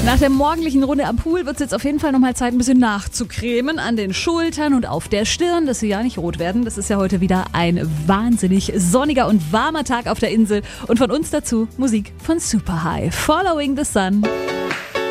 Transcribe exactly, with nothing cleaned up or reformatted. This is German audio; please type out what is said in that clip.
Nach der morgendlichen Runde am Pool wird es jetzt auf jeden Fall nochmal Zeit, ein bisschen nachzucremen an den Schultern und auf der Stirn, dass sie ja nicht rot werden. Das ist ja heute wieder ein wahnsinnig sonniger und warmer Tag auf der Insel. Und von uns dazu Musik von Superhigh, Following the Sun.